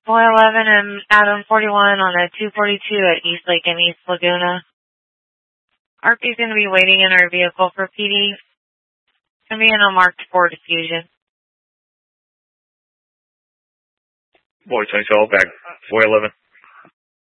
Boy 11 and Adam 41 on a 242 at East Lake and East Laguna. RP's going to be waiting in our vehicle for PD. It's going to be in a marked Ford Fusion. Boy 22, back. Boy 11.